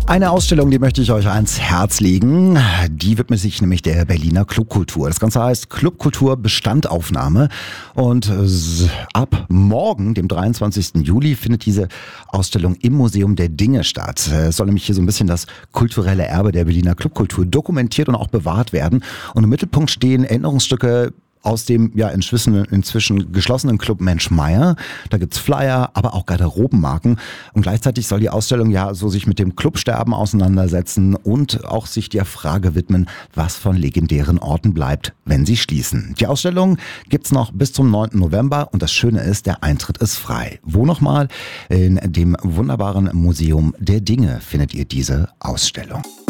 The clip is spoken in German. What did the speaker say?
Eine Ausstellung, die möchte ich euch ans Herz legen. Die widmet sich nämlich der Berliner Clubkultur. Das Ganze heißt Clubkultur Bestandaufnahme. Und ab morgen, dem 23. Juli, findet diese Ausstellung im Museum der Dinge statt. Es soll nämlich hier so ein bisschen das kulturelle Erbe der Berliner Clubkultur dokumentiert und auch bewahrt werden. Und im Mittelpunkt stehen Erinnerungsstücke aus dem inzwischen geschlossenen Club Mensch Meier. Da gibt's Flyer, aber auch Garderobenmarken. Und gleichzeitig soll die Ausstellung ja so sich mit dem Clubsterben auseinandersetzen und auch sich der Frage widmen, was von legendären Orten bleibt, wenn sie schließen. Die Ausstellung gibt's noch bis zum 9. November und das Schöne ist, der Eintritt ist frei. Wo nochmal? In dem wunderbaren Museum der Dinge findet ihr diese Ausstellung.